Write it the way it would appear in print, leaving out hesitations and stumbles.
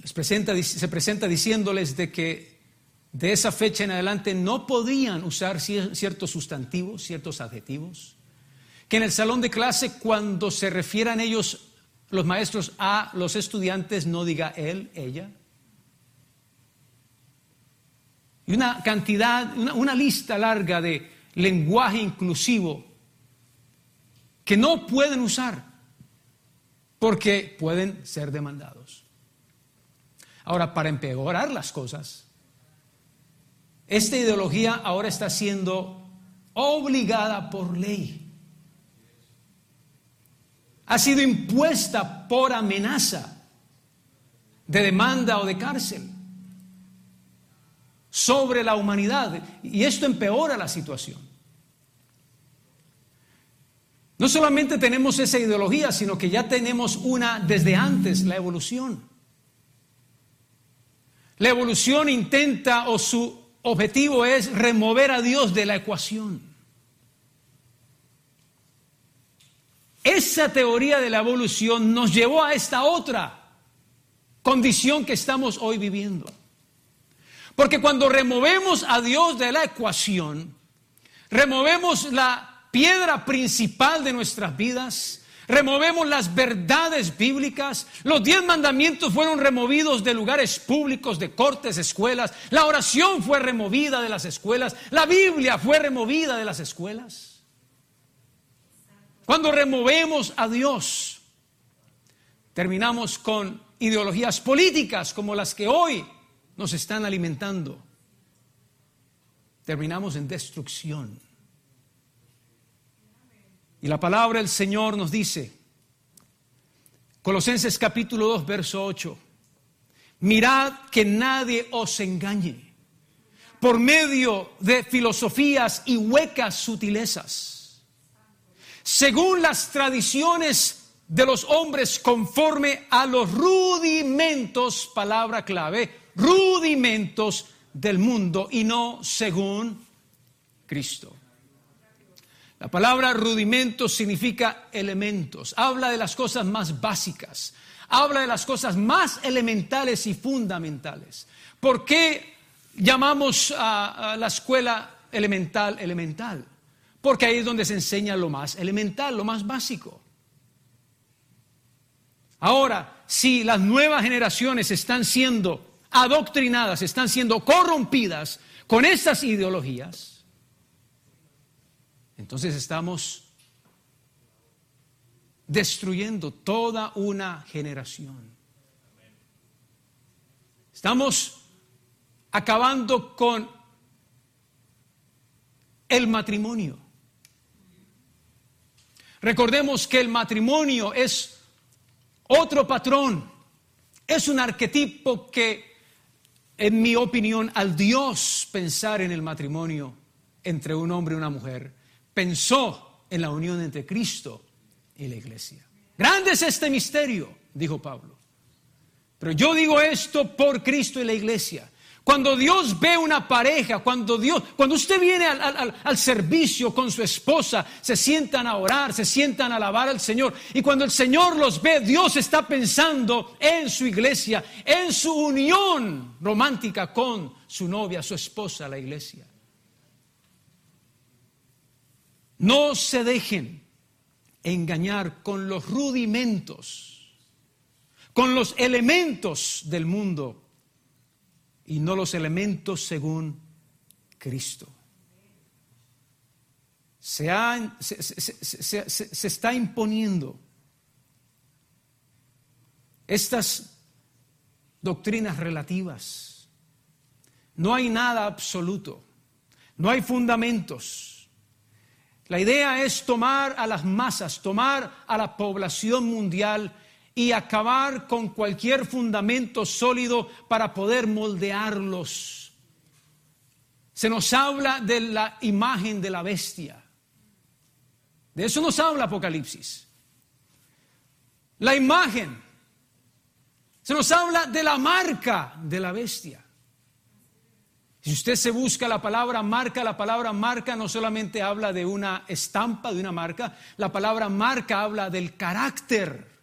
se presenta diciéndoles de que de esa fecha en adelante no podían usar ciertos sustantivos, ciertos adjetivos, que en el salón de clase cuando se refieran ellos, los maestros, a los estudiantes, no diga él, ella. Y una cantidad, una lista larga de lenguaje inclusivo que no pueden usar porque pueden ser demandados. Ahora, para empeorar las cosas, esta ideología ahora está siendo obligada por ley. Ha sido impuesta por amenaza de demanda o de cárcel sobre la humanidad, y esto empeora la situación. No solamente tenemos esa ideología, sino que ya tenemos una desde antes, la evolución. La evolución intenta, o su objetivo es remover a Dios de la ecuación. Esa teoría de la evolución nos llevó a esta otra condición que estamos hoy viviendo. Porque cuando removemos a Dios de la ecuación, removemos la piedra principal de nuestras vidas, removemos las verdades bíblicas. Los 10 mandamientos fueron removidos de lugares públicos, de cortes, escuelas. La oración fue removida de las escuelas. La Biblia fue removida de las escuelas. Cuando removemos a Dios, terminamos con ideologías políticas como las que hoy nos están alimentando. Terminamos en destrucción. Y la palabra del Señor nos dice, Colosenses capítulo 2, verso 8, mirad que nadie os engañe por medio de filosofías y huecas sutilezas, según las tradiciones de los hombres, conforme a los rudimentos, palabra clave, rudimentos del mundo, y no según Cristo. La palabra rudimentos significa elementos, habla de las cosas más básicas, habla de las cosas más elementales y fundamentales. ¿Por qué llamamos a la escuela elemental? Porque ahí es donde se enseña lo más elemental, lo más básico. Ahora, si las nuevas generaciones están siendo adoctrinadas, están siendo corrompidas con estas ideologías, entonces estamos destruyendo toda una generación. Estamos acabando con el matrimonio. Recordemos que el matrimonio es otro patrón, es un arquetipo que, en mi opinión, al Dios pensar en el matrimonio entre un hombre y una mujer, pensó en la unión entre Cristo y la iglesia. Grande es este misterio, dijo Pablo. Pero yo digo esto por Cristo y la iglesia. Cuando Dios ve una pareja, cuando usted viene al servicio con su esposa, se sientan a orar, se sientan a alabar al Señor. Y cuando el Señor los ve, Dios está pensando en su iglesia, en su unión romántica con su novia, su esposa, la iglesia. No se dejen engañar con los rudimentos, con los elementos del mundo y no los elementos según Cristo. Se está imponiendo estas doctrinas relativas. No hay nada absoluto, no hay fundamentos. La idea es tomar a las masas, tomar a la población mundial y acabar con cualquier fundamento sólido para poder moldearlos. Se nos habla de la imagen de la bestia. De eso nos habla Apocalipsis. La imagen. Se nos habla de la marca de la bestia. Si usted se busca la palabra marca no solamente habla de una estampa, de una marca. La palabra marca habla del carácter